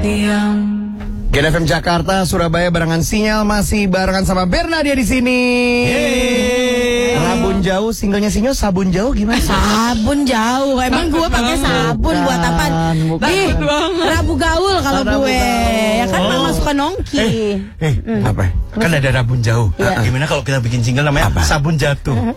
Gen FM Jakarta, Surabaya barengan Sinyal masih barengan sama Bernadia di sini. Rabun Jauh, singlenya Sinyo, Sabun Jauh gimana? Sabun Jauh, emang gue pakai sabun buat apa? Ih, Rabu Gaul kalau gue, ya kan Mama suka nongki. Apa? Kan ada Rabun Jauh. Gimana kalau kita bikin single namanya Sabun Jatuh?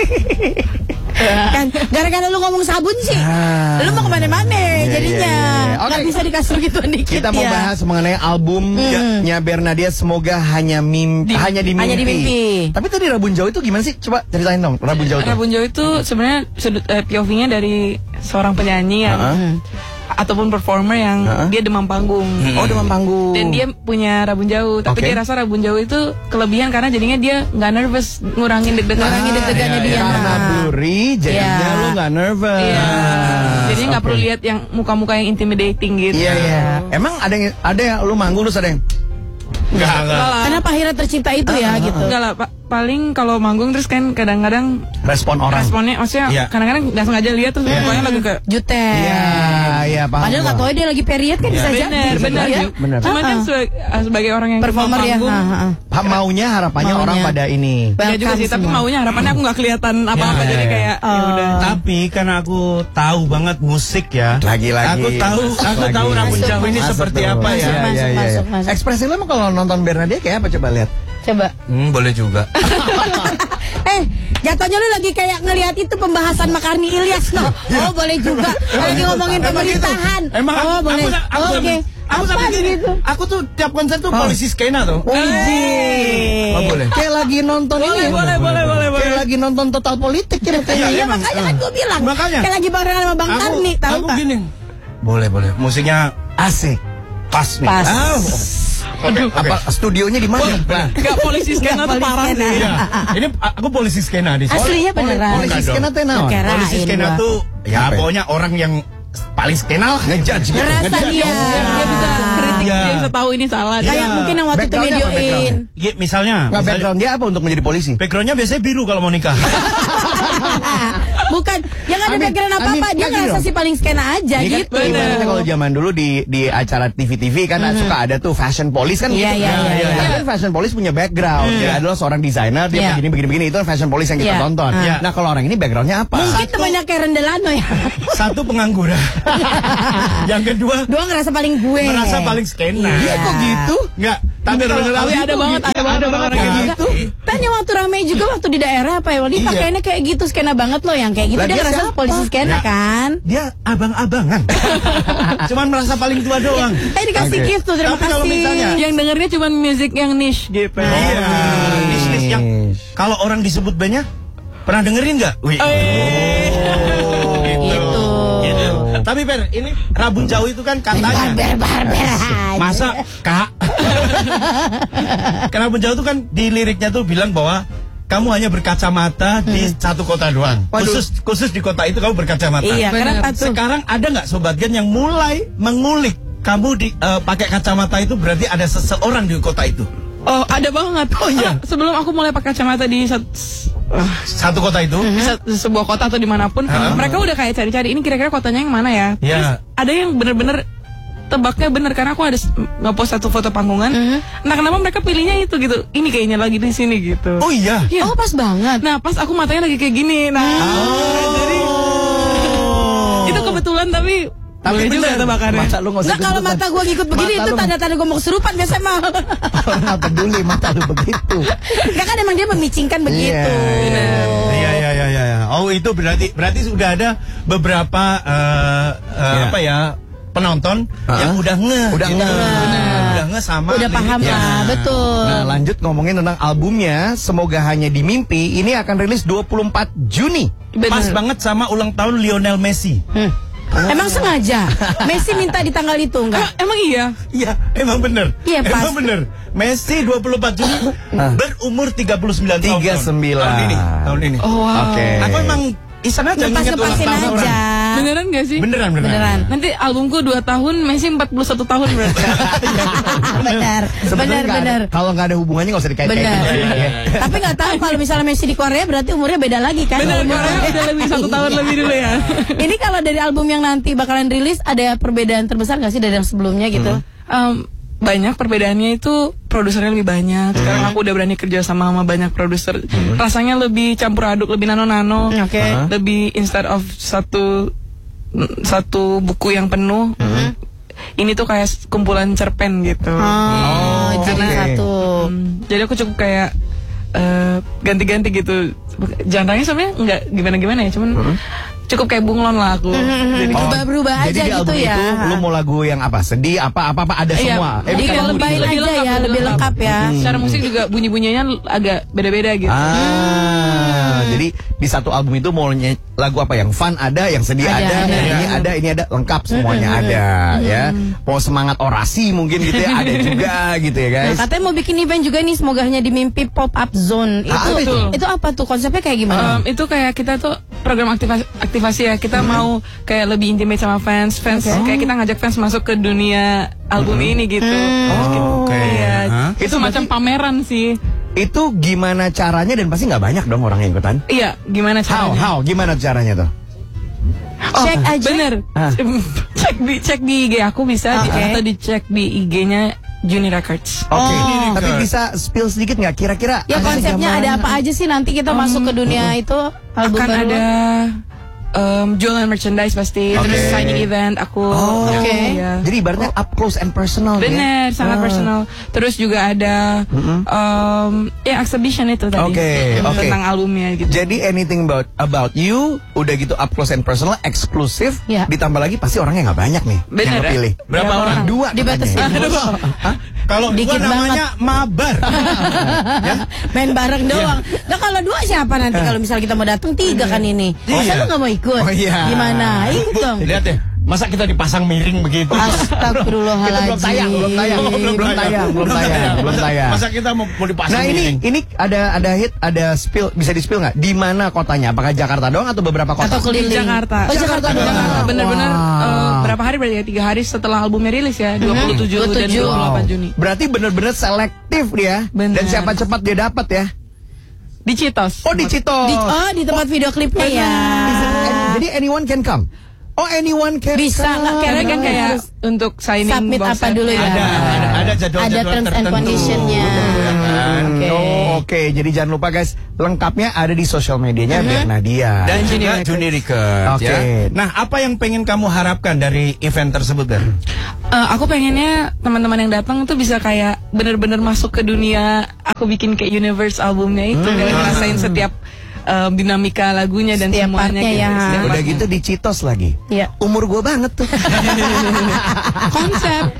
Kan gara-gara lu ngomong sabun sih, lu mau kemana-mana jadinya. Nggak bisa dikasih begituan dikit. Kita mau bahas mengenai albumnya Bernadia, Semoga Hanya Mimpi. Hanya di Mimpi. Tapi tadi Rabun Jauh itu gimana sih? Coba ceritain dong. Rabun Jauh itu. Rabun Jauh itu sebenarnya POV-nya dari seorang penyanyi yang ataupun performer yang dia demam panggung. Oh, demam panggung. Dan dia punya rabun jauh, tapi dia rasa rabun jauh itu kelebihan karena jadinya dia nggak nervous, ngurangin deg-degannya dia. Karena blurry, jadinya lu nggak nervous. Jadi nggak perlu lihat yang muka-muka yang intimidating gitu. Iya. Emang ada yang lu manggung terus ada yang Enggak. Kenapa akhirnya tercipta itu ya gitu? Enggak lah, paling kalau manggung terus kan kadang-kadang responnya maksudnya kadang-kadang nggak sengaja lihat terus mukanya lagi kayak jutek. Iya, paham. Padahal nggak tahu dia lagi period kan bisa jadi. Benar ya. Cuman kan sebagai orang yang performer ya, maunya harapannya orang pada ini. Ya juga sih, tapi maunya harapannya aku nggak kelihatan apa-apa jadi kayak udah. Tapi karena aku tahu banget musik ya. Lagi-lagi. Aku tahu Rabun Jauh ini seperti apa ya. Masuk. Ekspresi lu kalau nonton Bernadia kayak apa, coba lihat. Coba. Boleh juga. Jatuhnya lu lagi kayak ngelihat itu pembahasan Makarni Ilyas no. Oh boleh juga. Lagi ngomongin pemerintahan. Emang boleh. Oke. Aku sampai gini. Aku tuh tiap konser tuh polisi skena tuh. Oh boleh. Kayak lagi nonton ini. Boleh. Kayak lagi nonton Total Politik kayaknya. Iya makanya kan gue bilang. Kayak lagi barengan sama Bang Karni, tahu Aku gini. Boleh. Musiknya asik. Pas nih. Aduh, apa studionya di mana? Enggak, polisi skena tuh parah sih. Ini aku polisi skena di sini. Aslinya beneran. Polisi skena tuh naon? Polisi skena tuh ya pokoknya orang yang paling skena lah, ngejudge gitu. Ngerasa dia bisa kritik, dia bisa tahu ini salah. Kayak mungkin yang waktu itu videoin. Misalnya background dia apa untuk menjadi polisi? Backgroundnya biasanya biru kalau mau nikah. Bukan, yang ada background apa-apa, dia ngerasa sih paling skena aja gitu. Ibaratnya kalau zaman dulu di acara TV kan suka ada tuh fashion police kan gitu. Iya. Fashion police punya background. Dia adalah seorang desainer, dia begini-begini, itu fashion police yang kita tonton. Nah, kalau orang ini backgroundnya apa? Mungkin temannya Karen Delano ya. Satu pengangguran. Yang kedua ngerasa paling gue. Merasa paling skena. Iya kok gitu? Enggak. Tapi ada banget orang kayak gitu. Tanya waktu ramai juga waktu di daerah apa ya? Dia pakainya kayak gitu, skena banget loh yang kayak gitu. Dia ngerasa polisi skena kan? Dia abang-abangan. Cuman merasa paling tua doang. Dikasih gift tuh, terima kasih. Yang dengernya cuma musik yang niche gitu. Iya. Niche yang kalau orang disebut bandnya pernah dengerin nggak? Wih. Gitu. Tapi Per, ini Rabun Jauh itu kan katanya masa Kak Rabun Jauh itu kan di liriknya tuh bilang bahwa kamu hanya berkacamata di satu kota doang. Khusus di kota itu kamu berkacamata. Iya, karena sekarang ada nggak Sobat Gen yang mulai mengulik kamu pakai kacamata itu berarti ada seseorang di kota itu? Oh, ada banget. Oh iya. Sebelum aku mulai pakai kacamata di satu kota itu, di sebuah kota atau dimanapun, mereka udah kayak cari-cari ini kira-kira kotanya yang mana ya. Terus ada yang bener-bener tebaknya bener karena aku ada ngepost satu foto panggungan. Nah kenapa mereka pilihnya itu gitu? Ini kayaknya lagi di sini gitu. Oh iya. Oh pas banget. Nah pas aku matanya lagi kayak gini. Nah jadi itu kebetulan tapi bener tebakannya. Kalau mata gue ngikut begini itu tanda-tanda gue mau kesurupan biasa mah. Orang nggak peduli mata lu begitu. Enggak kan emang dia memicingkan begitu. Iya. Oh itu berarti sudah ada beberapa penonton yang udah nge sama udah paham lah, betul. Nah lanjut ngomongin tentang albumnya Semoga Hanya di Mimpi. Ini akan rilis 24 Juni. Pas banget sama ulang tahun Lionel Messi. Emang sengaja Messi minta di tanggal itu enggak? Emang iya? Iya, emang bener. Iya, pas. Emang bener. Messi 24 Juni berumur 39 tahun. 39 tahun ini. Oh wow. Oke. Aku emang iseng aja Lepas-lepasin aja. Beneran gak sih? Beneran. Nanti albumku 2 tahun, Messi 41 tahun berarti. Benar. Kalau nggak ada hubungannya nggak usah dikaitkan. Benar. Tapi nggak tahu kalau misalnya Messi di Korea berarti umurnya beda lagi kan? Bener, Korea udah lebih 1 tahun lebih dulu ya. Ini kalau dari album yang nanti bakalan rilis ada perbedaan terbesar nggak sih dari yang sebelumnya gitu? Banyak perbedaannya itu produsernya lebih banyak. Sekarang aku udah berani kerja sama banyak produser. Rasanya lebih campur aduk, lebih nano-nano. Lebih instead of satu buku yang penuh. Ini tuh kayak kumpulan cerpen gitu. Jadi satu. Jadi aku cukup kayak ganti-ganti gitu. Jangannya sebenarnya nggak gimana-gimana ya, cuman cukup kayak bunglon lah aku. Jadi berubah-berubah aja jadi gitu ya. Itu, lu mau lagu yang apa? Sedih apa ada semua. Jadi lebih aja ya, lebih lengkap ya. Secara musik juga bunyi-bunyinya agak beda-beda gitu. Jadi di satu album itu mau lagu apa yang fun ada, yang sedih ada, ini ada, lengkap semuanya ada ya. Mau semangat orasi mungkin gitu ya, ada juga gitu ya guys. Nah, katanya mau bikin event juga nih, semoga hanya di Mimpi Pop Up Zone. Itu apa tuh konsepnya kayak gimana? Itu kayak kita tuh program aktivasi ya. Kita mau kayak lebih intimate sama fans. Kayak kita ngajak fans masuk ke dunia album ini gitu. Iya. Itu macam pameran sih. Itu gimana caranya dan pasti nggak banyak dong orang yang ikutan? Iya, gimana caranya? How? Gimana caranya tuh? Cek aja. Bener. Cek di IG aku bisa atau dicek di IG-nya Juni Records. Oke. Tapi bisa spill sedikit nggak kira-kira? Ya konsepnya ada apa aja sih nanti kita masuk ke dunia itu? Album akan baru. ada jualan merchandise pasti, terus signing event aku. Ya. Jadi ibaratnya up close and personal. Bener, sangat personal. Terus juga ada exhibition itu tadi tentang albumnya gitu. Jadi anything about you udah gitu up close and personal, eksklusif. Ditambah lagi pasti orangnya nggak banyak nih. Bener, yang pilih. Berapa orang? 2 dibatasi. Kalau 2 namanya mabar. Main bareng doang. Nah kalau 2 siapa nanti kalau misalnya kita mau datang 3 kan ini? Masa lu nggak mau ikut? Gimana? Ikut dong. Lihat ya. Masa kita dipasang miring begitu? Astagfirullahaladzim. Belum tayang. Masa kita mau dipasang miring? Nah ini ada spill, bisa di spill nggak? Di mana kotanya? Apakah Jakarta doang atau beberapa kota? Atau keliling? Jakarta. Jakarta doang. Bener-bener berapa hari berarti ya? 3 hari setelah albumnya rilis ya, 27 dan 28 Juni. Berarti bener-bener selektif dia. Dan siapa cepat dia dapat ya? Di Citos. Di Citos. Di tempat video klipnya ya. Jadi anyone can come. Anyone can bisa lah, karena kan kayak untuk signing submit apa dulu ya. Ada jadwal terms and conditionnya. Oke, jadi jangan lupa guys, lengkapnya ada di sosial medianya Bernadia dan juga Juni Records. Nah, apa yang pengen kamu harapkan dari event tersebut, Ber? Aku pengennya teman-teman yang datang tuh bisa kayak bener-bener masuk ke dunia aku bikin kayak universe albumnya itu, ngerasain setiap dinamika lagunya dan setiap semuanya gitu. Ya. Udah gitu di Citos lagi. Iya. Umur gue banget tuh. Konsep.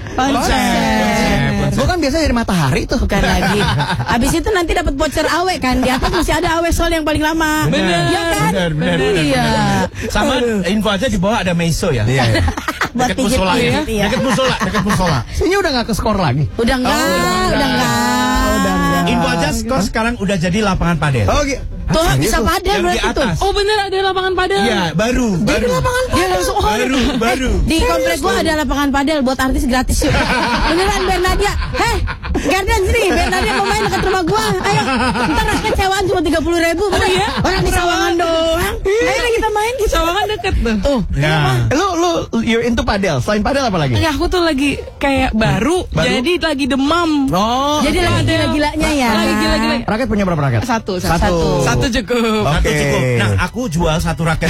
Gue kan biasa dari Matahari tuh. Bukan lagi. Abis itu nanti dapat voucher awe kan. Di atas masih ada awe sol yang paling lama. Bener. Iya kan? Bener. Iya. Sama info aja di bawah ada Meiso ya. Iya. Dekat musola ya. Dekat musola. Sini udah nggak ke skor lagi. Udah enggak. Info aja skor sekarang udah jadi lapangan padel. Tuh bisa padel berarti tuh. Oh bener, ada lapangan padel. Iya, baru. Jadi lapangan padel langsung baru. Di komplek gua ada lapangan padel buat artis gratis yuk. Beneran Bernadia. Garden sini, Bernadia mau main dekat rumah gua. Ayo. Ntar kecewaan cuma 30.000. Bener ya? Orang di Sawangan doang. Ayo kita main gitu. Sawangan deket tuh. Ya. Lu you're into padel. Selain padel apa lagi? Ya aku tuh lagi kayak baru? Jadi lagi demam. Jadi lagi gila-gilanya ya. Lagi gila-gila. Raket punya berapa raket? Satu cukup. Satu cukup. Nah, aku jual 1 raket.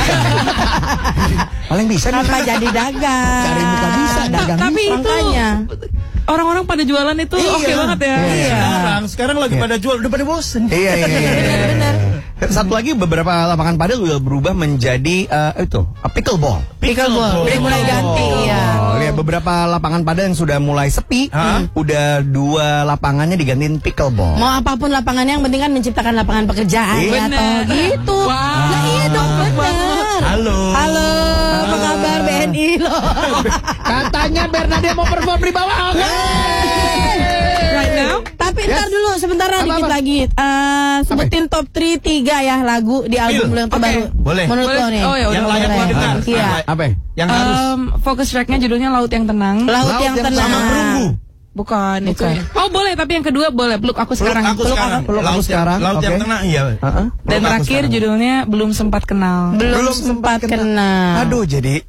Paling bisa nih. Apa jadi dagang? Cari muka bisa dagang. Tapi itu orang-orang pada jualan itu oke banget ya. Sekarang lagi pada jual, udah pada bosen. Iya. Benar. Satu lagi, beberapa lapangan padel udah berubah menjadi pickleball. Udah mulai ganti ya. Lihat beberapa lapangan padel yang sudah mulai sepi, udah 2 lapangannya digantiin pickleball. Mau apapun lapangannya, yang penting kan menciptakan lapangan pekerjaan atau gitu. Nah, iya dong, benar. Halo, apa kabar BNI lo? Katanya Bernadia mau perform di bawah. Right now? Tapi ntar sebentar dikit lagi. Sebutin top 3 ya lagu di album yang terbaru. Boleh. Menurut lo nih. Oh, ya, yang layak lo dengar. Iya. Apa? Yang harus. Fokus tracknya judulnya Laut yang Tenang. Laut yang tenang. Sama Perunggu. Bukan. Itu. Oh boleh, tapi yang kedua boleh. Peluk aku sekarang. Peluk aku sekarang. Laut yang tenang, iya. Dan terakhir judulnya Belum Sempat Kenal. Belum sempat kenal. Aduh, jadi.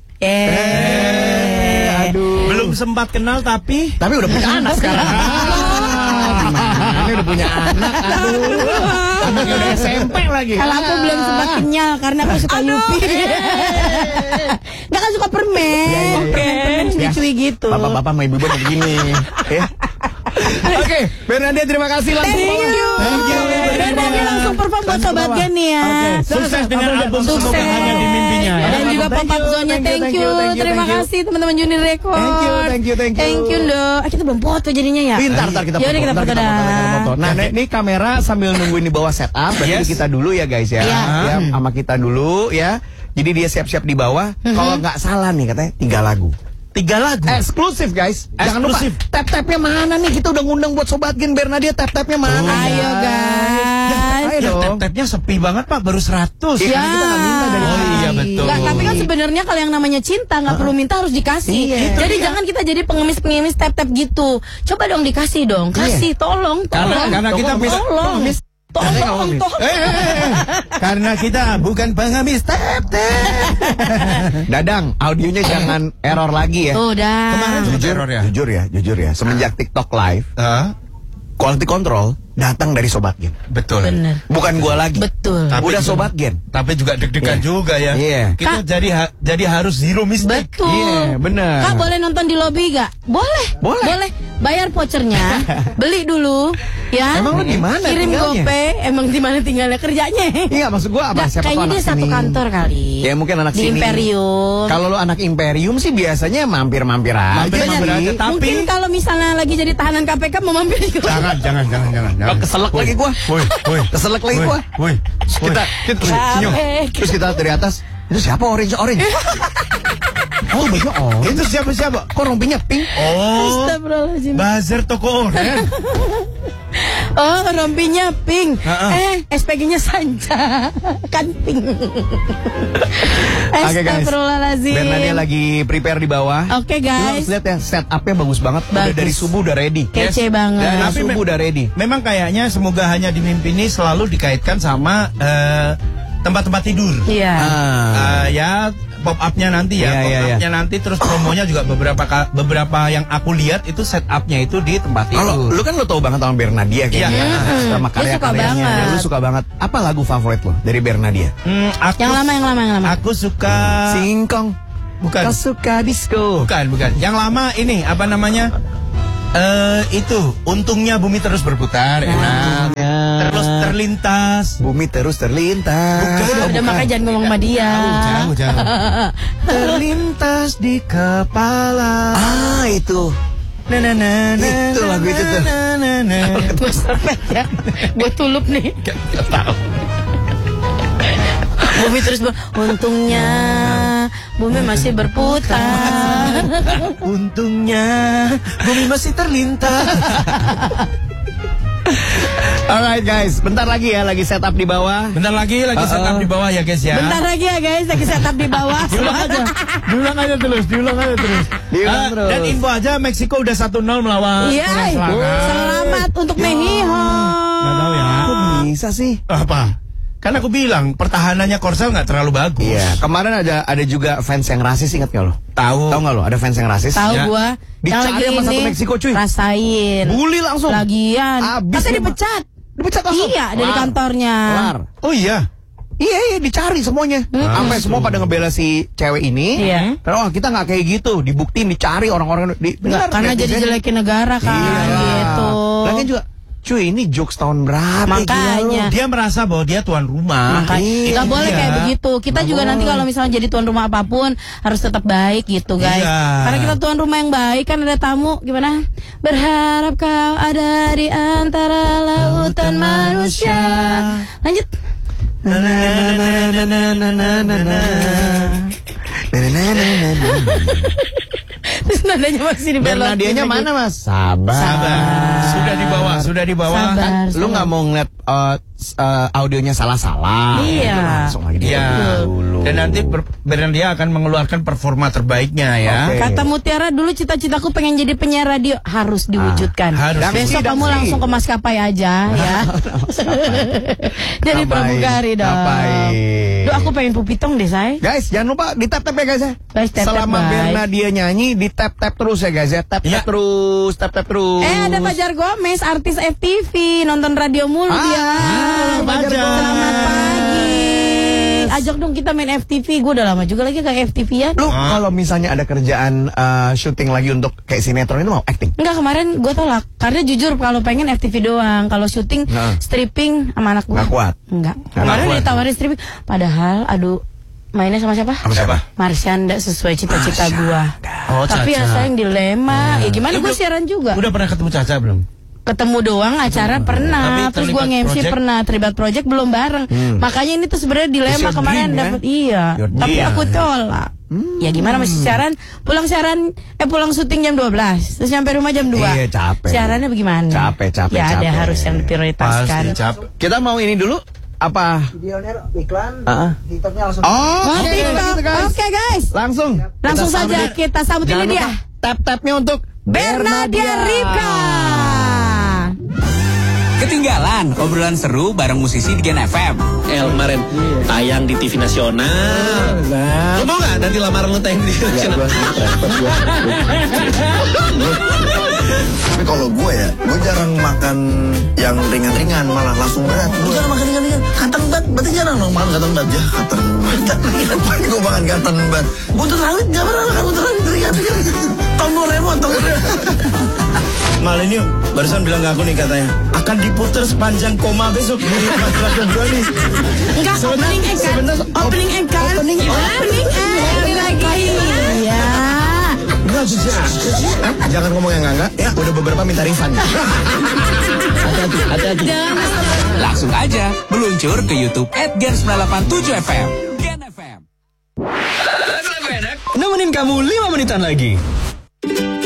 Aduh. Belum sempat kenal tapi udah punya anak sekarang. Ini udah punya anak. Aduh. Anaknya udah SMP lagi. Kalau aku belum sempat kenyal karena aku suka Yupi. Nggak kan suka permen. Permen cuy gitu. Bapak-bapak sama ibu-ibu begini. Oke, Bernadia terima kasih langsung. Thank you. Bernadia langsung perform buat Sobat Gen nih ya. Sukses dengan album Semoga Hanya di Mimpinya ya. Dan juga Pop-Up Zone-nya. Thank you. Terima kasih teman-teman Juni Record. Thank you. Thank you, Dok. Kita belum foto jadinya ya. Ntar kita foto. Kita foto dah. Nah, ini kamera sambil nungguin di bawah setup. Berarti kita dulu ya guys ya. Ya, sama kita dulu ya. Jadi dia siap-siap di bawah. Kalau nggak salah nih katanya 3 lagu. 3 lagu eksklusif guys. Jangan lupa tap-tapnya mana nih? Kita udah ngundang buat Sobat Gen Bernadia, tap-tapnya mana? Ayo guys. Ayo tap-tapnya sepi banget Pak, baru 100. Ya. Kita nggak minta dari iya betul. Nggak, tapi kan sebenarnya kalau yang namanya cinta nggak perlu minta, harus dikasih. Jadi jangan kita jadi pengemis tap-tap gitu. Coba dong dikasih dong. Kasih, tolong. Karena kita tolong. Tolong. Karena kita bukan pengemis tap. Dadang, audionya jangan error lagi ya. Udah. Kemarin Jujur ya. Semenjak TikTok Live, quality control datang dari Sobat Gen. Betul. Bener. Bukan gua lagi. Betul. Udah Sobat Gen. Tapi juga deg-degan juga ya. Iya. Kita jadi harus zero mistake. Betul. Iya, bener. Kak boleh nonton di lobby gak? Boleh. Bayar vouchernya, beli dulu, ya. Emang lu di mana Kirim tinggalnya? GoPay. Emang di mana tinggalnya kerjanya? Iya, maksud gua apa? Siapa kayaknya tuh dia anak satu sini? kantor kali. Ya mungkin anak di sini. Imperium. Kalau lu anak Imperium sih biasanya mampir-mampir aja. Mampir aja. Tapi Mungkin kalau misalnya lagi jadi tahanan KPK mau mampir juga. Jangan. Keselak lagi gua. Woi. Keselak lagi gua. Woi. Terus kita dari atas, itu siapa orange? Oh, baju orange. Itu siapa? Kok rompinya pink? Oh. Astagfirullahaladzim. Buzzer toko orange. Oh, rompinya pink. SPG-nya Sanca. Kan pink. Astagfirullahaladzim. Bernadia lagi prepare di bawah. Oke, guys. Lihat ya, setupnya bagus banget. Udah dari subuh udah ready. Kece banget. Dari subuh udah ready. Memang kayaknya Semoga Hanya di Mimpi ini selalu dikaitkan sama tempat-tempat tidur. Iya. Ya pop-up-nya nanti ya. Pop-up-nya nanti terus promonya juga beberapa yang aku lihat itu set-up-nya itu di tempat tidur. Kalau lu kan lu tahu banget sama Bernadia kayaknya. Sama karya-karyanya. Lu suka banget. Apa lagu favorit lo dari Bernadia? Yang lama. Aku suka Singkong. Bukan. Kau suka disco. Bukan. Yang lama ini apa namanya? Itu Untungnya Bumi Terus Berputar. Enak. Terus terlintas. Bumi terus terlintas. Udah makanya jangan ngomong sama dia. Jauh. Terlintas di kepala. Itu. Itu lagu itu tuh. Gue serpet ya. Gue tulup nih. Gak tahu. Bumi terus untungnya bumi masih berputar. Untungnya bumi masih terlintas. Alright guys, bentar lagi ya, lagi setup di bawah. Bentar lagi setup di bawah ya guys ya. Bentar lagi ya guys, lagi setup di bawah. Diulang aja terus. Dan info aja, Meksiko udah 1-0 melawan Korea Selatan. Selamat untuk Mexico. Nggak tahu ya. Kok bisa sih? Apa? Kan aku bilang pertahanannya Korsel nggak terlalu bagus. Iya, kemarin ada juga fans yang rasis, ingat nggak lo? Tahu nggak lo? Ada fans yang rasis? Tahu Ya. gua. Dicari sama satu Meksiko cuy. Rasain. Bully langsung. Lagian. Abis Katanya dia, dipecat langsung. Iya, dari kantornya. Kelar. Oh iya. Iya, dicari semuanya. Sampai semua pada ngebela si cewek ini. Iya. Karena kita nggak kayak gitu, dibuktiin, dicari orang-orang. Nggak, karena jadi jelekin negara kan, gitu. Lagian juga, cuy ini jokes tahun berapa? Makanya. Dia merasa bahwa dia tuan rumah. Nggak boleh kayak begitu. Kita juga nanti kalau misalnya jadi tuan rumah apapun harus tetap baik gitu guys. Iya. Karena kita tuan rumah yang baik kan ada tamu gimana? Berharap kau ada di antara lautan manusia. Lanjut. Terus nadanya masih di belok. Nadianya mana Mas? Sabar. Sudah dibawa. Sabar, Lu nggak mau ngeliat audionya salah-salah. Iya. Langsung lagi dulu. Dan nanti Bernardia akan mengeluarkan performa terbaiknya ya. Oke. Kata Mutiara dulu cita-citaku pengen jadi penyiar radio, harus diwujudkan. Harus. Besok kamu langsung ke maskapai aja ya. Jadi pramugari dong. Duh, aku pengen pupitong deh, say. Guys, jangan lupa di tap-tap ya guys ya. Guys, tap-tap, Selama guys. Bernardia nyanyi di tap-tap terus ya guys ya. Tap-tap terus, tap-tap terus. Ada Fajar Gomez, artis FTV, nonton radio mulu dia. Fajar Selamat pagi. Ajak dong kita main FTV. Gue udah lama juga lagi kayak FTV ya. Lu kalau misalnya ada kerjaan syuting lagi untuk kayak sinetron itu mau acting? Enggak, kemarin gue tolak. Karena jujur kalau pengen FTV doang. Kalau syuting, stripping sama anak gue. Nggak kuat? Enggak. Kemarin ditawarin stripping. Padahal, aduh, mainnya sama siapa? Sama siapa? Marsyanda, sesuai cita-cita gue. Oh, Tapi ya Caca. sayang dilema. Ya gimana gue siaran juga. Udah pernah ketemu Caca belum? Ketemu doang acara pernah. Tapi Terus gue terlibat nge-MC project? pernah. Terlibat project belum bareng. Makanya ini tuh sebenarnya dilema It's your kemarin dream, dapet. kan? Iya. Your Tapi dream. aku tolak. Ya gimana masih siaran. Pulang syuting jam 12. Terus nyampe rumah jam 2. Iya, capek. Siarannya bagaimana? Capek. Ya ada harus yang diprioritaskan. Pasti capek. Kita mau ini dulu apa? Videoner iklan, TikToknya langsung. Oh, Oh, TikTok. Oke guys. Langsung Langsung saja kita sambut Jangan ini dia. lupa tap-tapnya untuk Bernardia Ripka. Ketinggalan obrolan seru bareng musisi di Gen FM. Kemarin tayang di TV nasional. Lu mau gak nanti lamaran lu tayang di nasional? Tapi kalau gue ya, gue jarang makan yang ringan-ringan, malah langsung berat. Gue jarang makan ringan-ringan. Katan bat, berarti jarang dong makan katan bat. Ya, katan bat. Gue makan katan bat. Buntut rawit, gak pernah makan buntut rawit ringan-ringan. Tombol remote. Malin yuk, barusan bilang ke aku nih katanya akan diputer sepanjang koma besok. Gue nih. Enggak, opening egg kan? Opening egg kan? Opening egg lagi. Iya. Jangan ngomong yang enggak ya, udah beberapa minta refund. Hati-hati. Langsung aja meluncur ke YouTube @gen987fm. Gen FM. Nemenin kamu 5 menitan lagi.